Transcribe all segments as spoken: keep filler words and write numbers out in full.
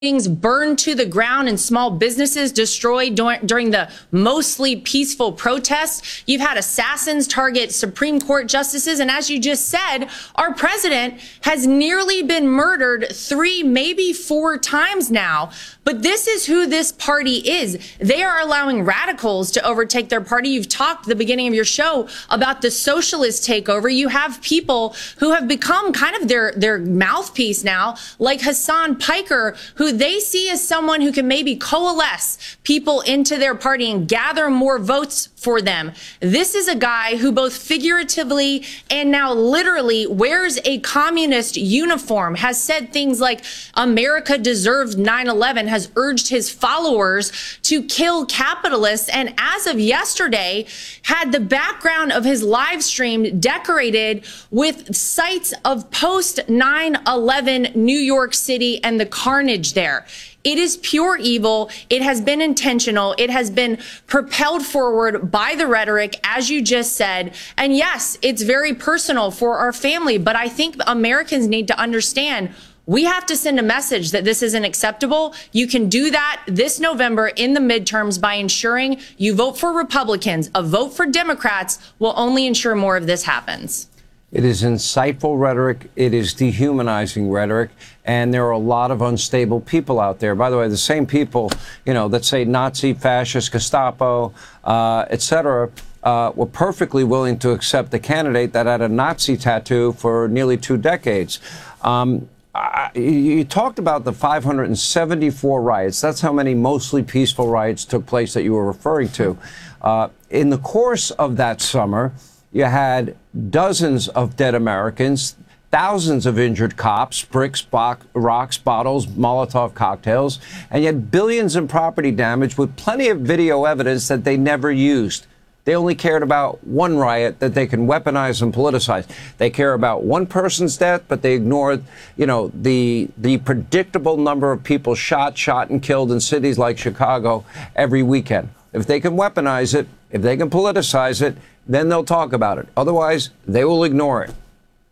burned to the ground and small businesses destroyed dur- during the mostly peaceful protests. You've had assassins target Supreme Court justices. And as you just said, our president has nearly been murdered three, maybe four times now. But this is who this party is. They are allowing radicals to overtake their party. You've talked at the beginning of your show about the socialist takeover. You have people who have become kind of their, their mouthpiece now, like Hassan Piker, who they see as someone who can maybe coalesce people into their party and gather more votes for them. This is a guy who both figuratively and now literally wears a communist uniform, has said things like America deserves nine eleven, has urged his followers to kill capitalists, and as of yesterday had the background of his live stream decorated with sites of post nine eleven New York City and the carnage there. It is pure evil. It has been intentional. It has been propelled forward by the rhetoric, as you just said. And yes, it's very personal for our family, but I think Americans need to understand we have to send a message that this isn't acceptable. You can do that this November in the midterms by ensuring you vote for Republicans. A vote for Democrats will only ensure more of this happens. It is insightful rhetoric. It is dehumanizing rhetoric. And there are a lot of unstable people out there. By the way, the same people, you know, that say Nazi, fascist, Gestapo, uh, et cetera, uh, were perfectly willing to accept a candidate that had a Nazi tattoo for nearly two decades. Um, I, you talked about the five hundred seventy-four riots. That's how many mostly peaceful riots took place that you were referring to. Uh, in the course of that summer, you had dozens of dead Americans, thousands of injured cops, bricks, bo- rocks, bottles, Molotov cocktails, and you had billions in property damage with plenty of video evidence that they never used. They only cared about one riot that they can weaponize and politicize. They care about one person's death, but they ignored, you know, the the predictable number of people shot, shot and killed in cities like Chicago every weekend. If they can weaponize it, if they can politicize it, then they'll talk about it. Otherwise, they will ignore it.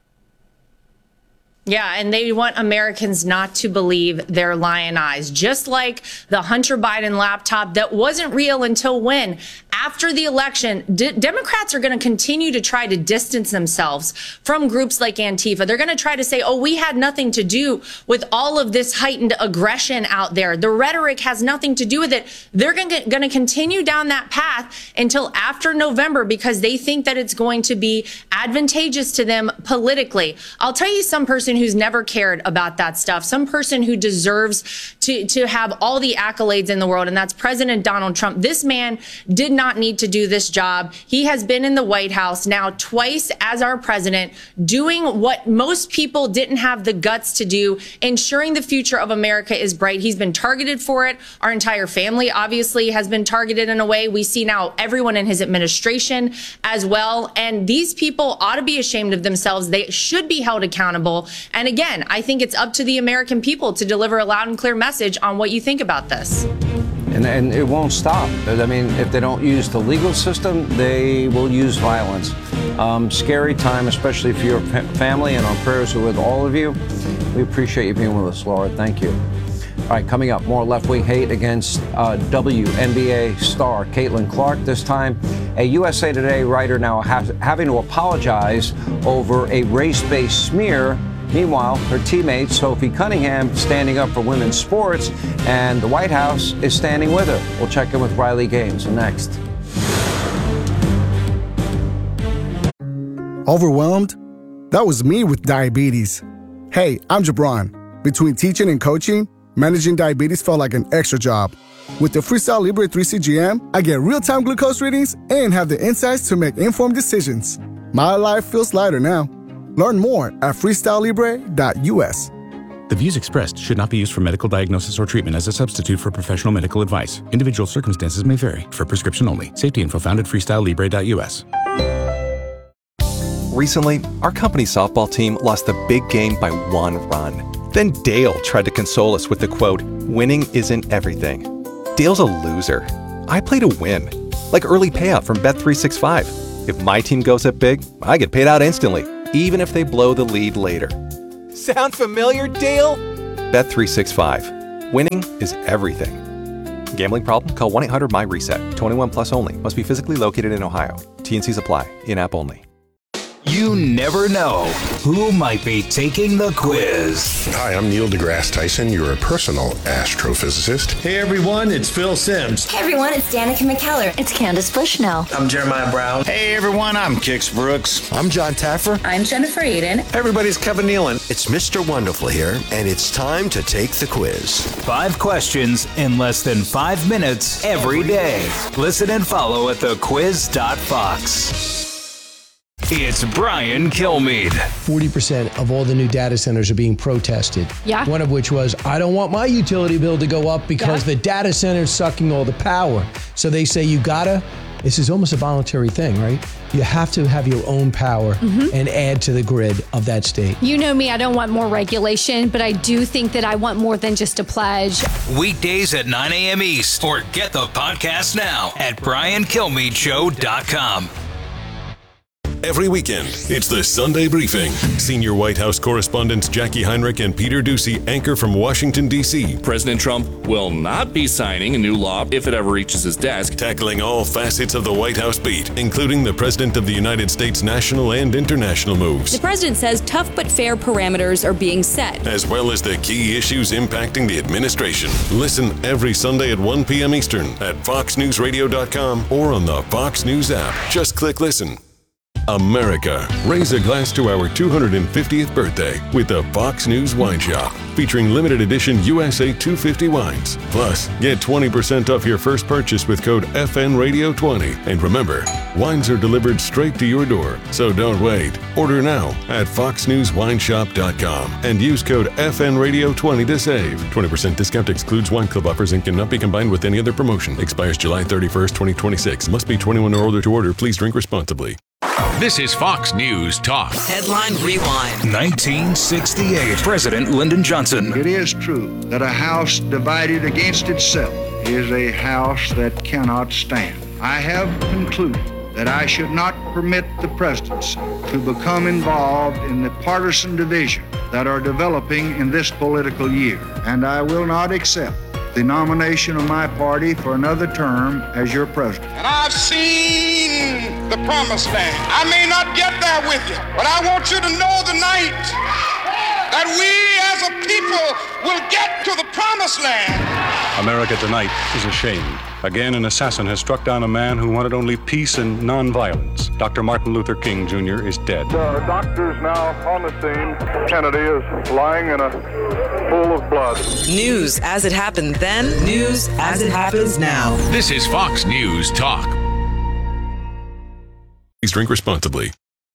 Yeah, and they want Americans not to believe their lying eyes, just like the Hunter Biden laptop that wasn't real until when? After the election, D- Democrats are going to continue to try to distance themselves from groups like Antifa. They're going to try to say, oh, we had nothing to do with all of this heightened aggression out there. The rhetoric has nothing to do with it. They're going to continue down that path until after November because they think that it's going to be advantageous to them politically. I'll tell you some person who's never cared about that stuff, some person who deserves to, to have all the accolades in the world, and that's President Donald Trump. This man did not need to do this job. He has been in the White House now twice as our president, doing what most people didn't have the guts to do, ensuring the future of America is bright. He's been targeted for it. Our entire family obviously has been targeted in a way. We see now everyone in his administration as well. And these people ought to be ashamed of themselves. They should be held accountable. And again, I think it's up to the American people to deliver a loud and clear message on what you think about this. And, and it won't stop. I mean, if they don't use the legal system, they will use violence. Um, scary time, especially for your family, and our prayers are with all of you. We appreciate you being with us, Laura. Thank you. All right, coming up, more left-wing hate against uh, W N B A star Caitlin Clark. This time, a U S A Today writer now ha- having to apologize over a race-based smear. Meanwhile, her teammate, Sophie Cunningham, standing up for women's sports, and the White House is standing with her. We'll check in with Riley Gaines next. Overwhelmed? That was me with diabetes. Hey, I'm Jabron. Between teaching and coaching, managing diabetes felt like an extra job. With the Freestyle Libre three C G M, I get real-time glucose readings and have the insights to make informed decisions. My life feels lighter now. Learn more at freestyle libre dot u s. The views expressed should not be used for medical diagnosis or treatment as a substitute for professional medical advice. Individual circumstances may vary. For prescription only. Safety info found at freestyle libre dot u s. Recently, our company softball team lost the big game by one run. Then Dale tried to console us with the quote, "Winning isn't everything." Dale's a loser. I play to win. Like early payout from Bet three sixty-five. If my team goes up big, I get paid out instantly, even if they blow the lead later. Sound familiar, Dale? Bet three sixty-five. Winning is everything. Gambling problem? Call one eight hundred my reset. twenty-one plus only. Must be physically located in Ohio. T N Cs apply. In-app only. You never know who might be taking the quiz. Hi, I'm Neil deGrasse Tyson, your personal astrophysicist. Hey everyone, it's Phil Simms. Hey everyone, it's Danica McKellar. It's Candace Bushnell. I'm Jeremiah Brown. Hey everyone, I'm Kix Brooks. I'm John Taffer. I'm Jennifer Aiden. Everybody's Kevin Nealon. It's Mister Wonderful here, and it's time to take the quiz. Five questions in less than five minutes every day. Listen and follow at the quiz dot fox. It's Brian Kilmeade. forty percent of all the new data centers are being protested. Yeah. One of which was, I don't want my utility bill to go up because yeah. the data center is sucking all the power. So they say you gotta, this is almost a voluntary thing, right? You have to have your own power mm-hmm. and add to the grid of that state. You know me, I don't want more regulation, but I do think that I want more than just a pledge. Weekdays at nine a.m. East, or get the podcast now at brian kilmeade show dot com. Every weekend, it's the Sunday Briefing. Senior White House correspondents Jackie Heinrich and Peter Doocy anchor from Washington, D C President Trump will not be signing a new law if it ever reaches his desk. Tackling all facets of the White House beat, including the President of the United States' national and international moves. The president says tough but fair parameters are being set, as well as the key issues impacting the administration. Listen every Sunday at one p.m. Eastern at fox news radio dot com or on the Fox News app. Just click listen. America, raise a glass to our two hundred fiftieth birthday with the Fox News Wine Shop, featuring limited edition U S A two fifty wines. Plus, get twenty percent off your first purchase with code F N radio twenty. And remember, wines are delivered straight to your door, so don't wait. Order now at fox news wine shop dot com and use code F N radio twenty to save. twenty percent discount excludes wine club offers and cannot be combined with any other promotion. Expires July thirty-first, twenty twenty-six. Must be twenty-one or older to order. Please drink responsibly. This is Fox News Talk. Headline Rewind. nineteen sixty-eight. President Lyndon Johnson. It is true that a house divided against itself is a house that cannot stand. I have concluded that I should not permit the presidency to become involved in the partisan divisions that are developing in this political year, and I will not accept the nomination of my party for another term as your president. And I've seen the promised land. I may not get there with you, but I want you to know tonight that we as a people will get to the promised land. America tonight is ashamed. Again, an assassin has struck down a man who wanted only peace and nonviolence. Doctor Martin Luther King Junior is dead. The doctor's now on the scene. Kennedy is lying in a pool of blood. News as it happened then, news as it happens now. This is Fox News Talk. Please drink responsibly.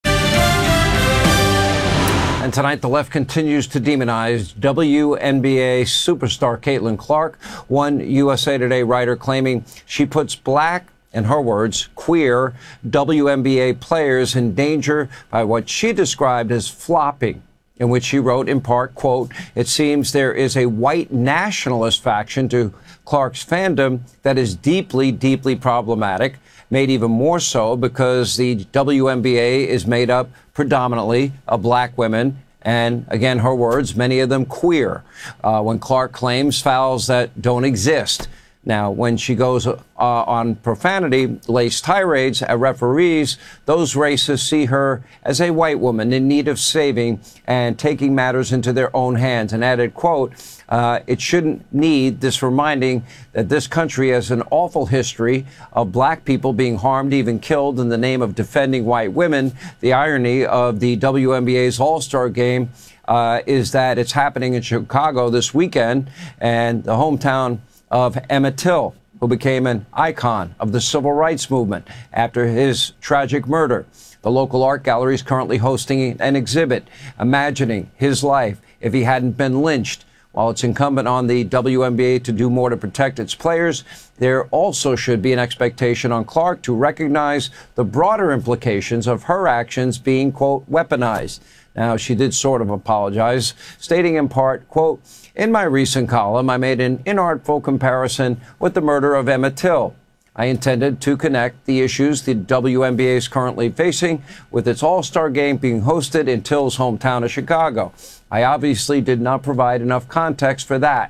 And tonight, the left continues to demonize W N B A superstar Caitlin Clark, one U S A Today writer claiming she puts black, in her words, queer W N B A players in danger by what she described as flopping, in which she wrote in part, quote, "It seems there is a white nationalist faction to Clark's fandom that is deeply, deeply problematic, made even more so because the W N B A is made up predominantly of black women, and again, her words, many of them queer," uh, when Clark claims fouls that don't exist. Now, when she goes uh, on profanity-laced tirades at referees, those racists see her as a white woman in need of saving and taking matters into their own hands. And added, quote, uh, "It shouldn't need this reminding that this country has an awful history of black people being harmed, even killed in the name of defending white women. The irony of the W N B A's All-Star Game uh, is that it's happening in Chicago this weekend, and the hometown of Emmett Till, who became an icon of the civil rights movement after his tragic murder. The local art gallery is currently hosting an exhibit imagining his life if he hadn't been lynched. While it's incumbent on the W N B A to do more to protect its players, there also should be an expectation on Clark to recognize the broader implications of her actions being, quote, weaponized. Now, she did sort of apologize, stating in part, quote, "In my recent column, I made an inartful comparison with the murder of Emmett Till. I intended to connect the issues the W N B A is currently facing with its All-Star Game being hosted in Till's hometown of Chicago. I obviously did not provide enough context for that.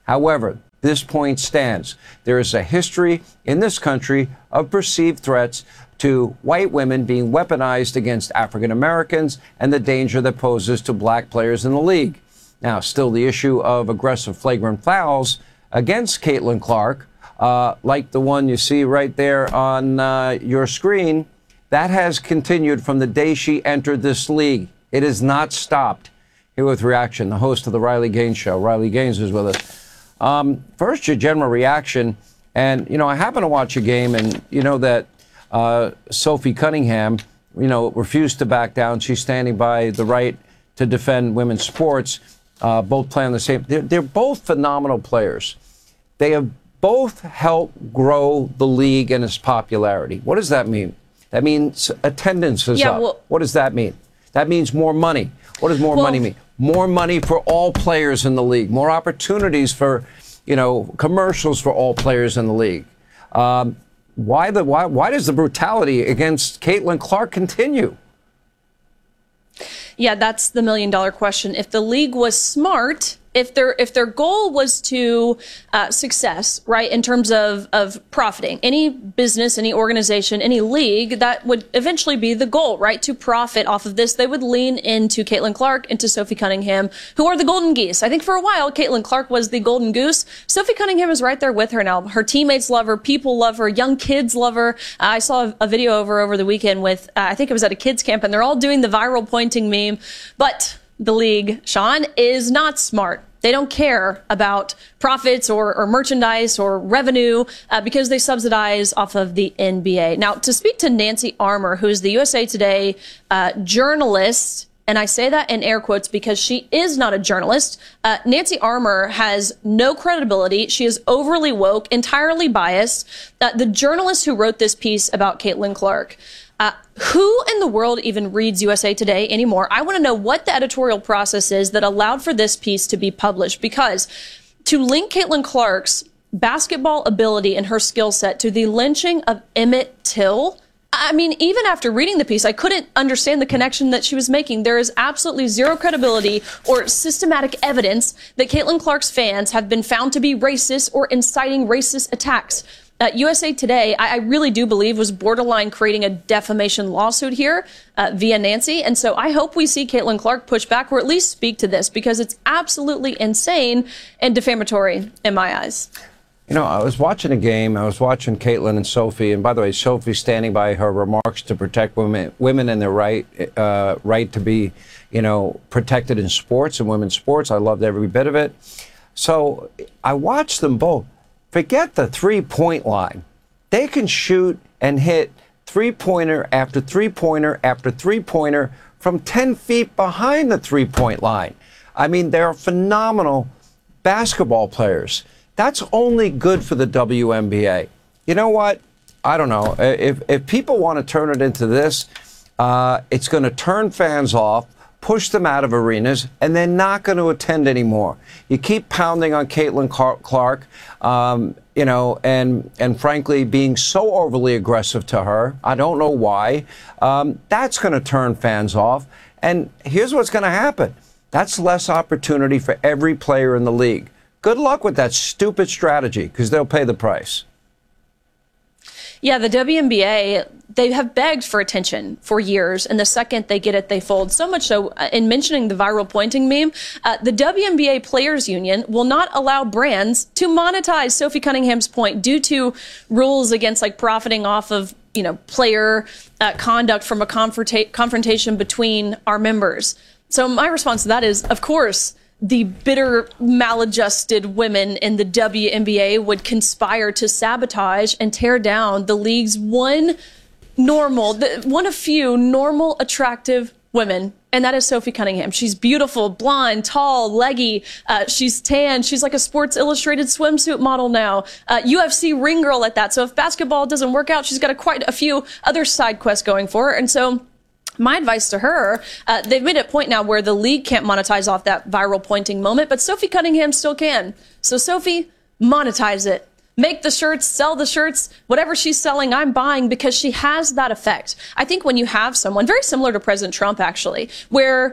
However, this point stands. There is a history in this country of perceived threats to white women being weaponized against African Americans and the danger that poses to black players in the league. Now, still the issue of aggressive flagrant fouls against Caitlin Clark, uh, like the one you see right there on uh, your screen, that has continued from the day she entered this league. It has not stopped. Here with reaction, the host of the Riley Gaines Show. Riley Gaines is with us. Um, first, your general reaction, and, you know, I happen to watch a game, and you know that uh, Sophie Cunningham, you know, refused to back down. She's standing by the right to defend women's sports. Uh, both play on the same. They're, they're both phenomenal players. They have both helped grow the league and its popularity. What does that mean? That means attendance is yeah, up. Well, what does that mean? That means more money. What does more well, money mean? More money for all players in the league. More opportunities for, you know, commercials for all players in the league. Um, why the why why does the brutality against Caitlin Clark continue? Yeah, that's the million dollar question. If the league was smart, if their if their goal was to uh, success, right, in terms of of profiting, any business, any organization, any league, that would eventually be the goal, right, to profit off of this. They would lean into Caitlin Clark, into Sophie Cunningham, who are the golden geese. I think for a while, Caitlin Clark was the golden goose. Sophie Cunningham is right there with her now. Her teammates love her, people love her, young kids love her. Uh, I saw a, a video over over the weekend with, uh, I think it was at a kids camp, and they're all doing the viral pointing meme, but the league, Sean, is not smart. They don't care about profits or, or merchandise or revenue uh, because they subsidize off of the N B A. Now, to speak to Nancy Armour, who's the U S A Today uh, journalist, and I say that in air quotes because she is not a journalist. Uh, Nancy Armour has no credibility. She is overly woke, entirely biased. Uh, the journalist who wrote this piece about Caitlin Clark, Uh, who in the world even reads U S A Today anymore? I want to know what the editorial process is that allowed for this piece to be published, because to link Caitlin Clark's basketball ability and her skill set to the lynching of Emmett Till, I mean, even after reading the piece, I couldn't understand the connection that she was making. There is absolutely zero credibility or systematic evidence that Caitlin Clark's fans have been found to be racist or inciting racist attacks. Uh, U S A Today, I, I really do believe, was borderline creating a defamation lawsuit here uh, via Nancy. And so I hope we see Caitlin Clark push back or at least speak to this, because it's absolutely insane and defamatory in my eyes. You know, I was watching a game. I was watching Caitlin and Sophie. And by the way, Sophie standing by her remarks to protect women, women and their right, uh, right to be, you know, protected in sports and women's sports. I loved every bit of it. So I watched them both. Forget the three-point line. They can shoot and hit three-pointer after three-pointer after three-pointer from ten feet behind the three-point line. I mean, they're phenomenal basketball players. That's only good for the W N B A. You know what? I don't know. If, if people want to turn it into this, uh, it's going to turn fans off, push them out of arenas, and they're not going to attend anymore. You keep pounding on Caitlin Clark, um, you know, and and frankly, being so overly aggressive to her. I don't know why. Um, that's going to turn fans off. And here's what's going to happen. That's less opportunity for every player in the league. Good luck with that stupid strategy, because they'll pay the price. Yeah, the W N B A, they have begged for attention for years, and the second they get it, they fold. So much so, uh, in mentioning the viral pointing meme, uh, the W N B A Players Union will not allow brands to monetize Sophie Cunningham's point due to rules against, like, profiting off of, you know, player uh, conduct from a confronta- confrontation between our members. So my response to that is, of course, the bitter, maladjusted women in the W N B A would conspire to sabotage and tear down the league's one normal, the, one of few normal, attractive women, and that is Sophie Cunningham. She's beautiful, blonde, tall, leggy. Uh, she's tan. She's like a Sports Illustrated swimsuit model now. Uh, U F C ring girl at that. So if basketball doesn't work out, she's got a, quite a few other side quests going for her. And so my advice to her, uh, they've made a point now where the league can't monetize off that viral pointing moment, but Sophie Cunningham still can. So Sophie, monetize it. Make the shirts, sell the shirts, whatever she's selling, I'm buying, because she has that effect. I think when you have someone very similar to President Trump, actually, where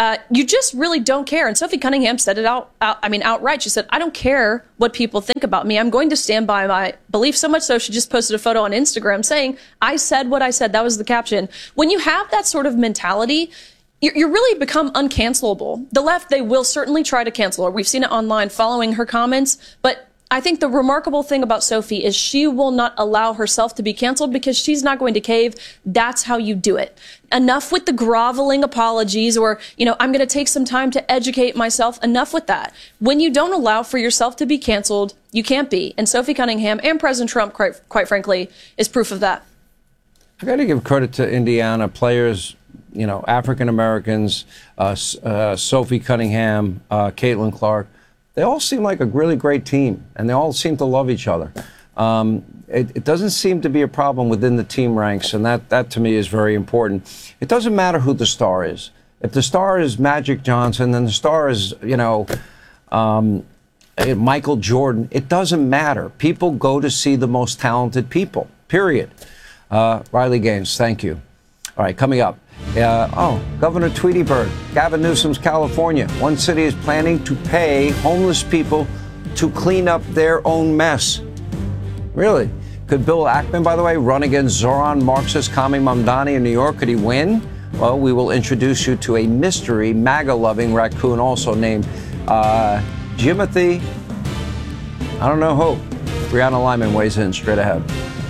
uh, you just really don't care. And Sophie Cunningham said it out, out, I mean, outright. She said, I don't care what people think about me. I'm going to stand by my belief. So much so she just posted a photo on Instagram saying, I said what I said. That was the caption. When you have that sort of mentality, you, you really become uncancelable. The left, they will certainly try to cancel her. We've seen it online following her comments, but I think the remarkable thing about Sophie is she will not allow herself to be canceled because she's not going to cave. That's how you do it. Enough with the groveling apologies or, you know, I'm going to take some time to educate myself. Enough with that. When you don't allow for yourself to be canceled, you can't be. And Sophie Cunningham and President Trump, quite, quite frankly, is proof of that. I got to give credit to Indiana players, you know, African Americans, uh, uh, Sophie Cunningham, uh, Caitlin Clark. They all seem like a really great team, and they all seem to love each other. Um, it, it doesn't seem to be a problem within the team ranks, and that, that to me is very important. It doesn't matter who the star is. If the star is Magic Johnson, then the star is, you know, um, Michael Jordan. It doesn't matter. People go to see the most talented people, period. Uh, Riley Gaines, thank you. All right, coming up. Uh, oh, Governor Tweety Bird, Gavin Newsom's California. One city is planning to pay homeless people to clean up their own mess. Really? Could Bill Ackman, by the way, run against Zoran Marxist Kami Mamdani in New York? Could he win? Well, we will introduce you to a mystery MAGA-loving raccoon also named uh, Jimothy. I don't know who. Brianna Lyman weighs in straight ahead.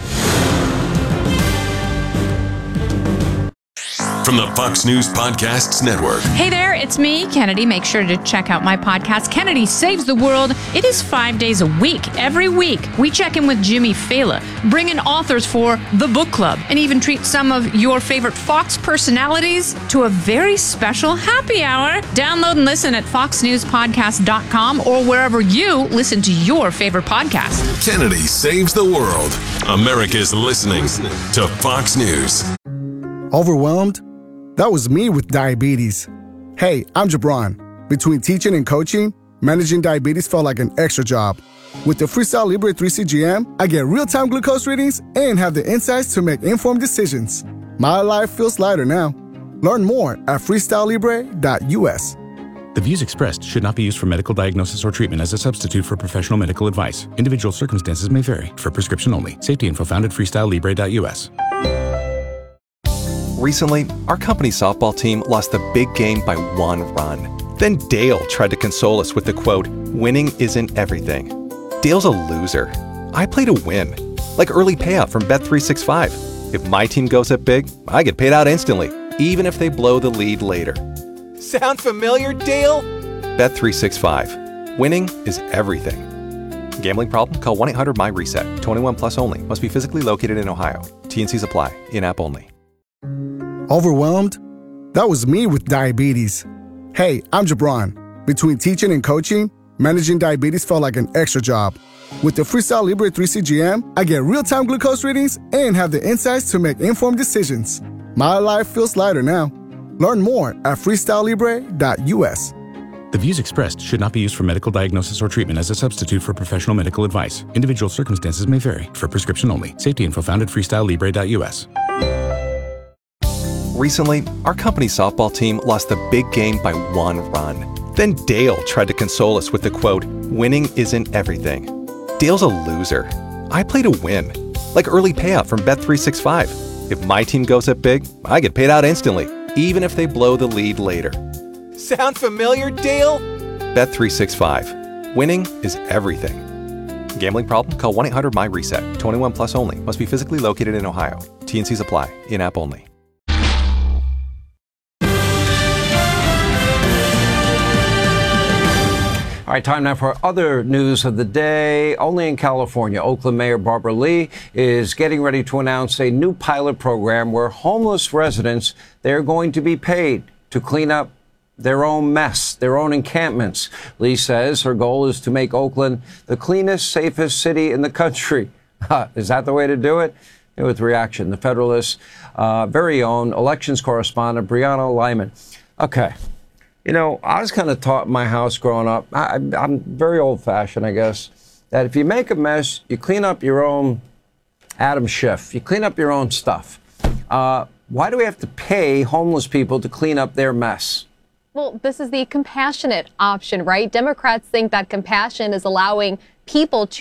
From the Fox News Podcasts Network. Hey there, it's me, Kennedy. Make sure to check out my podcast, Kennedy Saves the World. It is five days a week. Every week, we check in with Jimmy Fallon, bring in authors for the book club, and even treat some of your favorite Fox personalities to a very special happy hour. Download and listen at fox news podcast dot com or wherever you listen to your favorite podcast. Kennedy Saves the World. America's listening to Fox News. Overwhelmed? That was me with diabetes. Hey, I'm Jabron. Between teaching and coaching, managing diabetes felt like an extra job. With the Freestyle Libre three C G M, I get real-time glucose readings and have the insights to make informed decisions. My life feels lighter now. Learn more at freestyle libre dot u s. The views expressed should not be used for medical diagnosis or treatment as a substitute for professional medical advice. Individual circumstances may vary. For prescription only. Safety info found at freestyle libre dot u s. Recently, our company softball team lost the big game by one run. Then Dale tried to console us with the quote, winning isn't everything. Dale's a loser. I play to win. Like early payout from Bet three sixty-five. If my team goes up big, I get paid out instantly, even if they blow the lead later. Sound familiar, Dale? Bet three sixty-five. Winning is everything. Gambling problem? Call one eight hundred M Y reset. twenty-one plus only. Must be physically located in Ohio. T N Cs apply. In-app only. Overwhelmed? That was me with diabetes. Hey, I'm Jabron. Between teaching and coaching, managing diabetes felt like an extra job. With the Freestyle Libre three C G M, I get real-time glucose readings and have the insights to make informed decisions. My life feels lighter now. Learn more at freestyle libre dot u s. The views expressed should not be used for medical diagnosis or treatment as a substitute for professional medical advice. Individual circumstances may vary. For prescription only. Safety info found at freestyle libre dot u s. Recently, our company softball team lost the big game by one run. Then Dale tried to console us with the quote, winning isn't everything. Dale's a loser. I play to win. Like early payout from Bet three sixty-five. If my team goes up big, I get paid out instantly, even if they blow the lead later. Sound familiar, Dale? Bet three sixty-five. Winning is everything. Gambling problem? Call one eight hundred M Y reset. twenty-one plus only. Must be physically located in Ohio. T N Cs apply. In-app only. All right, time now for other news of the day. Only in California, Oakland Mayor Barbara Lee is getting ready to announce a new pilot program where homeless residents, they're going to be paid to clean up their own mess, their own encampments. Lee says her goal is to make Oakland the cleanest, safest city in the country. Is that the way to do it? With reaction, the Federalist's uh, very own elections correspondent, Brianna Lyman. Okay. You know, I was kind of taught in my house growing up, I, I'm very old-fashioned, I guess, that if you make a mess, you clean up your own Adam Schiff. You clean up your own stuff. Uh, why do we have to pay homeless people to clean up their mess? Well, this is the compassionate option, right? Democrats think that compassion is allowing people to